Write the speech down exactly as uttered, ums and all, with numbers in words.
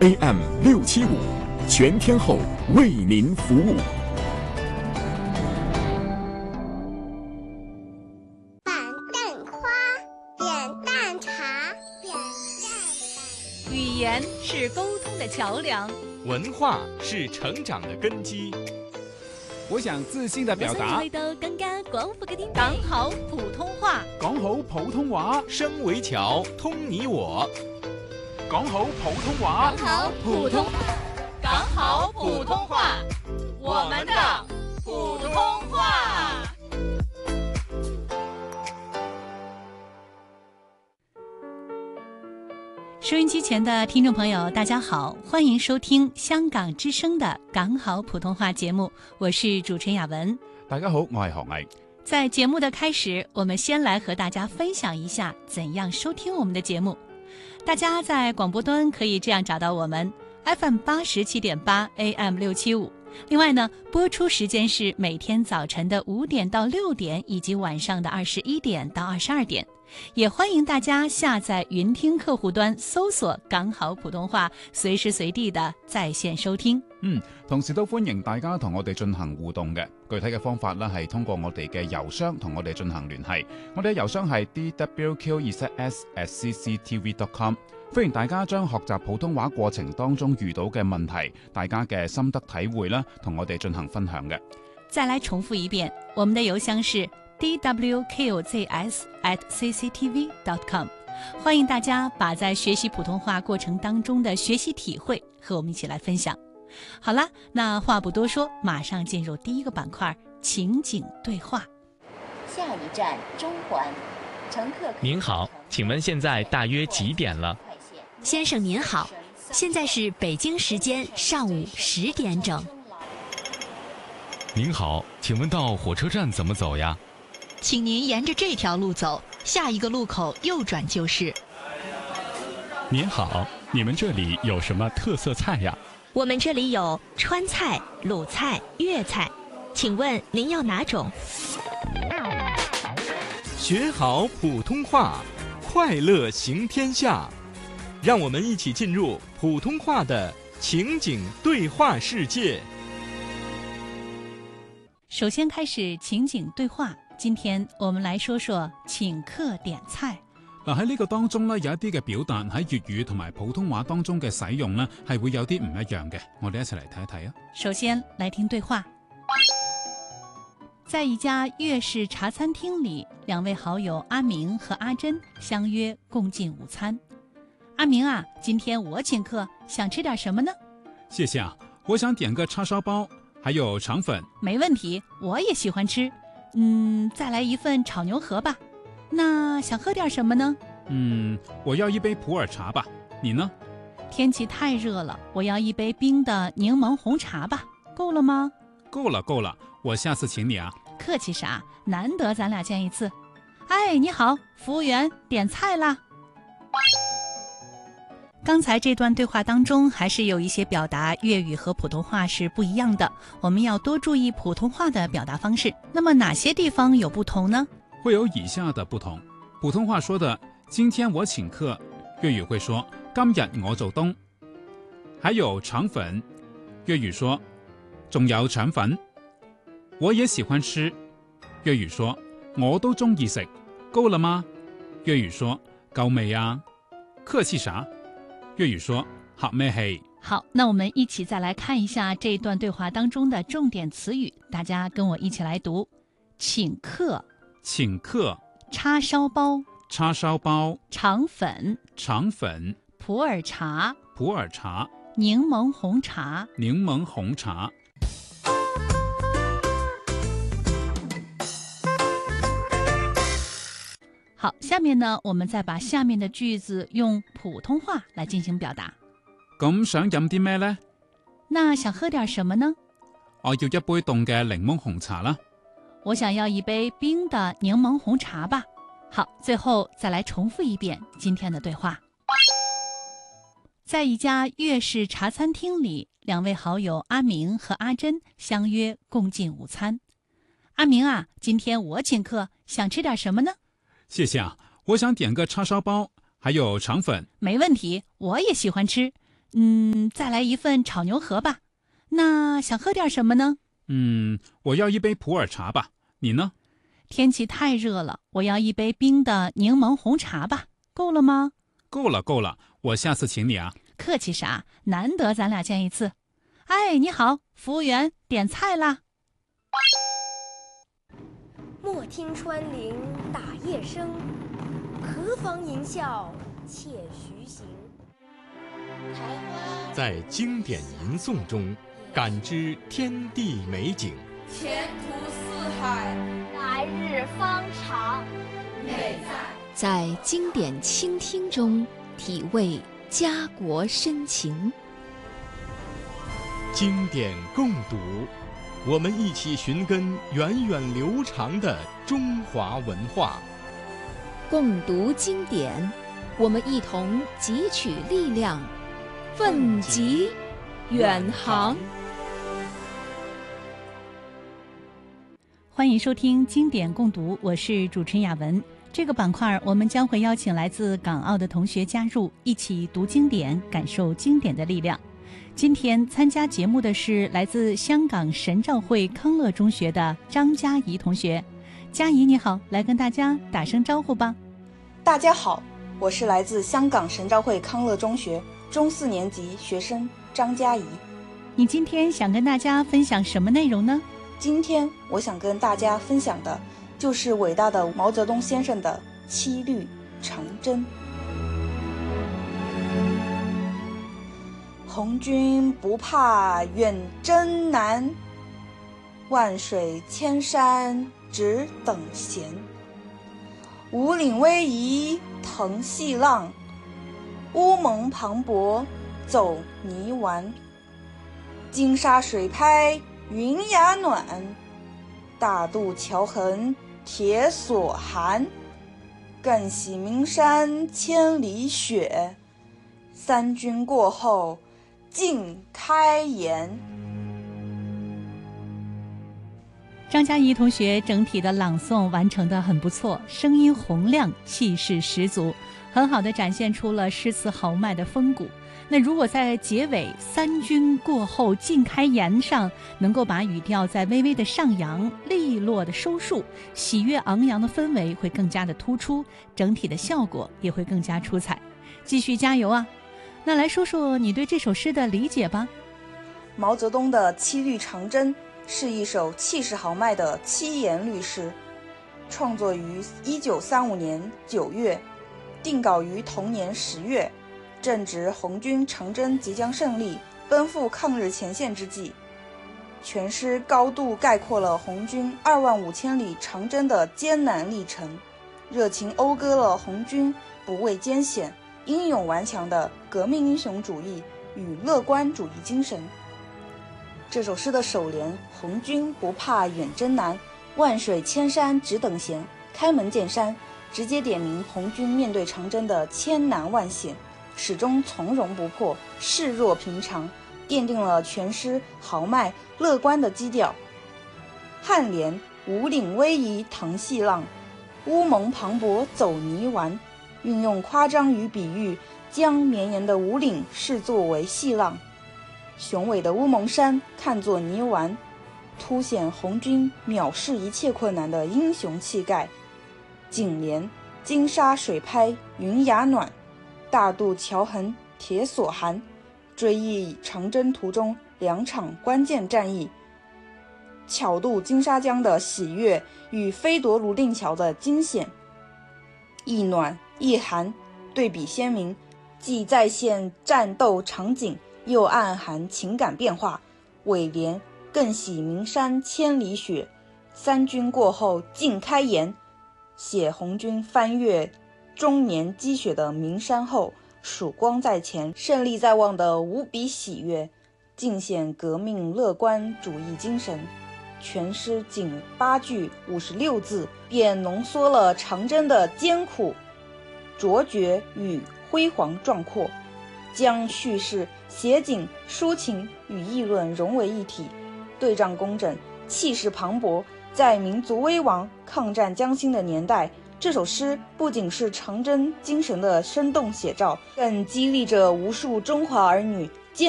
A M 六七五，全天候为您服务。 板凳花，扁担茶，扁担板。 语言是沟通的桥梁， 文化是成長的根基。 我想自信地表達， 講好普通話， 講好普通話， 聲為橋，通你我。 講好普通話， 講好普通，講好普通話，我們的普通話。收音機前的聽眾朋友大家好，歡迎收聽香港之聲的港好普通話節目，我是主持人雅文。 大家好，我係何毅。 在節目的開始，我們先來和大家分享一下怎樣收聽我們的節目。大家在廣播端可以這樣找到我們 F M 八十七點八 A M 六七五。另外呢，播出時間是每天早晨的五點到六點，以及晚上的二十一點到二十二點。也歡迎大家下載雲聽客戶端，搜索港好普通話，隨時隨地的在線收聽。 嗯，同時都歡迎大家同我哋進行互動嘅。具體嘅方法呢係通過我哋嘅郵箱同我哋進行聯繫。我哋嘅郵箱係 d w q 二 s at c c t v dot com。歡迎大家將學習普通話過程當中遇到嘅問題，大家嘅心得體會啦，同我哋進行分享嘅。 再來重複一遍，我們的郵箱是 d w q z s at c c t v dot com。歡迎大家把在學習普通話過程當中的學習體會和我們一起來分享。好了，那話不多說，馬上進入第一個板塊，情景對話。 下一站中環，乘客。 您好，請問現在大約幾點了？ 先生您好，現在是北京時間上午十點整。 您好，請問到火車站怎麼走呀？ 請您沿着這條路走，下一個路口右轉就是。 您好，你們這裡有什麼特色菜呀？ 我們這裡有川菜、魯菜、粵菜，請問您要哪種？ 學好普通話，快樂行天下。讓我們一起進入普通話的情景對話世界。 首先開始情景對話，今天我們來說說請客點菜。 嗱，喺呢個當中呢，有一啲嘅表達喺粵語同埋普通話當中嘅使用呢，係會有啲唔一樣嘅。我哋一齊嚟睇一睇啊。 首先來聽對話。在一家粵式茶餐廳裡，兩位好友阿明和阿珍相約共進午餐。阿明啊，今天我請客，想吃點什麼呢？ 謝謝啊，我想點個叉燒包，還有腸粉。 沒問題，我也喜歡吃。嗯，再來一份炒牛河吧。那想喝點什麼呢？ 嗯，我要一杯普洱茶吧。你呢？ 天氣太熱了，我要一杯冰的檸檬紅茶吧。夠了嗎？ 夠了，夠了，我下次請你啊。 客氣啥？難得咱倆見一次。哎，你好，服務員，點菜啦。剛才這段對話當中還是有一些表達粵語和普通話是不一樣的，我們要多注意普通話的表達方式。那麼哪些地方有不同呢？ 會有以下的不同。普通話說的今天我請客，粵語會說今日我做東。還有腸粉，粵語說仲有腸粉。我也喜歡吃，粵語說我都中意食。夠了嗎？粵語說夠未啊？客氣啥？粵語說客咩氣？ 好，那我們一起再來看一下這段對話當中的重點詞語，大家跟我一起來讀：請客、 請客、 叉燒包、 叉燒包、 腸粉、 腸粉、 普洱茶、 普洱茶、 檸檬紅茶、 檸檬紅茶。 好，下面呢，我們再把下面的句子用普通話來進行表達。 咁想飲啲咩呢？ 那想喝點什麼呢？ 我要一杯凍嘅檸檬紅茶啦。 我想要一杯冰的檸檬紅茶吧。好，最後再來重複一遍今天的對話。在一家粵式茶餐廳裡，兩位好友阿明和阿珍相約共進午餐。阿明啊，今天我請客，想吃點什麼呢？ 謝謝啊，我想點個叉燒包，還有腸粉。 沒問題，我也喜歡吃。 嗯，再来一份炒牛河吧。那想喝点什么呢？ 嗯，我要一杯普洱茶吧。你呢？ 天气太热了，我要一杯冰的柠檬红茶吧。够了吗？ 够了够了，我下次请你啊。 客气啥？难得咱俩见一次。哎，你好，服务员，点菜啦。 莫听穿林打叶声，何妨吟啸且徐行。 在经典吟诵中感知天地美景， 前途似海， 来日方长。 美在在经典倾听中体味家国深情。 经典共读，我们一起寻根源远流长的中华文化。 共读经典，我们一同汲取力量，奋楫远航。 欢迎收听经典共读，我是主持人雅文。这个板块我们将会邀请来自港澳的同学加入，一起读经典，感受经典的力量。今天参加节目的是来自香港神召会康乐中学的张嘉怡同学。嘉怡你好，来跟大家打声招呼吧。 大家好，我是来自香港神召会康乐中学中四年级学生张嘉怡。 你今天想跟大家分享什么内容呢？ 今天我想跟大家分享的就是伟大的毛泽东先生的七律长征。红军不怕远征难，万水千山只等闲。五岭逶迤腾细浪，乌蒙磅礴走泥丸。金沙水拍云崖暖，大渡桥痕铁索寒。更喜岷山千里雪，三军过后尽开颜。 张嘉怡同学整体的朗诵完成得很不错，声音洪亮，气势十足，很好地展现出了诗词豪迈的风骨。那如果在结尾三军过后尽开颜上能够把语调再微微的上扬，利落的收束，喜悦昂扬的氛围会更加的突出，整体的效果也会更加出彩。继续加油啊！那来说说你对这首诗的理解吧。 毛泽东的七律长征是一首气势豪迈的七言律诗，创作于一九三五年九月，定稿于同年十月，正值红军长征即将胜利，奔赴抗日前线之际。全诗高度概括了红军二万五千里长征的艰难历程，热情讴歌了红军不畏艰险、英勇顽强的革命英雄主义与乐观主义精神。这首诗的首联“红军不怕远征难，万水千山只等闲”开门见山，直接点明红军面对长征的千难万险，始终从容不迫，视若平常，奠定了全诗豪迈乐观的基调。颔联“五岭逶迤腾细浪，乌蒙磅礴走泥丸”，运用夸张与比喻，将绵延的五岭视作为细浪，雄伟的乌蒙山看作泥丸，凸显红军藐视一切困难的英雄气概。颈联“金沙水拍云崖暖，大渡桥痕铁索寒”，追忆长征途中两场关键战役，巧渡金沙江的喜悦与飞夺泸定桥的惊险。一暖一寒，对比鲜明，既再现战斗场景，又暗含情感变化。尾联“更喜岷山千里雪，三军过后尽开颜”，写红军翻越终年积雪的岷山后，曙光在前，胜利在望的无比喜悦，尽显革命乐观主义精神。全诗仅八句五十六字，便浓缩了长征的艰苦、卓绝与辉煌壮阔，将叙事、写景、抒情与议论融为一体，对仗工整，气势磅礴，在民族危亡、抗战将兴的年代， 这首诗不仅是长征精神的生动写照，更激励着无数中华儿女